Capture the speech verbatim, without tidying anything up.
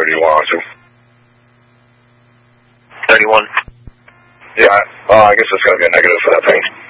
do you want to? thirty-one. Yeah, uh, I guess it's going to be a negative for that thing.